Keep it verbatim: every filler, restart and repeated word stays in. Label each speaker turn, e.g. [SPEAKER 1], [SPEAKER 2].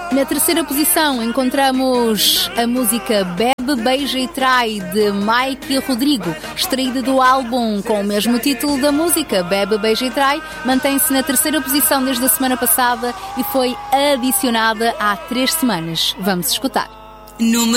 [SPEAKER 1] Na terceira posição encontramos a música Bebe, Beija e Trai, de Mike e Rodrigo, extraída do álbum com o mesmo título da música, Bebe, Beija e Trai. Mantém-se na terceira posição desde a semana passada e foi adicionada há três semanas. Vamos escutar.
[SPEAKER 2] Número